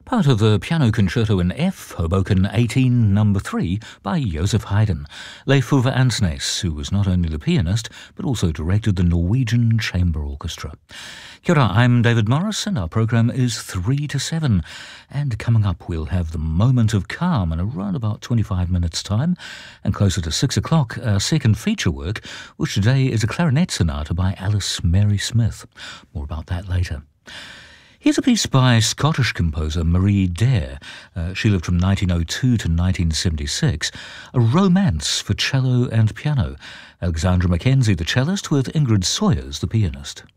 Part of the Piano Concerto in F, Hoboken 18, No. 3, by Joseph Haydn. Leif Ove Ansnes, who was not only the pianist, but also directed the Norwegian Chamber Orchestra. Kia ora, I'm David Morris, and our programme is 3 to 7. And coming up, we'll have the Moment of Calm in around about 25 minutes' time. And closer to 6 o'clock, our second feature work, which today is a clarinet sonata by Alice Mary Smith. More about that later. Here's a piece by Scottish composer Marie Dare. She lived from 1902 to 1976. A romance for cello and piano. Alexandra Mackenzie, the cellist, with Ingrid Sawyers, the pianist.